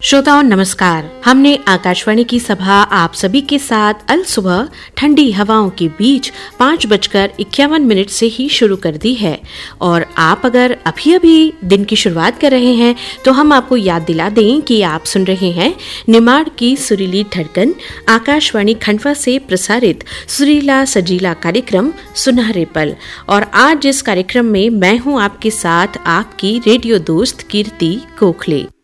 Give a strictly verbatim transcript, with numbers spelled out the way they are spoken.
श्रोताओं नमस्कार। हमने आकाशवाणी की सभा आप सभी के साथ अल सुबह ठंडी हवाओं के बीच पाँच बजकर इक्यावन मिनट से ही शुरू कर दी है। और आप अगर अभी अभी दिन की शुरुआत कर रहे हैं तो हम आपको याद दिला दें कि आप सुन रहे हैं निमाड़ की सुरीली धड़कन आकाशवाणी खंडवा से प्रसारित सुरीला सजीला कार्यक्रम सुनहरे पल। और आज इस कार्यक्रम में मैं हूं आपके साथ आपकी रेडियो दोस्त कीर्ति गोखले।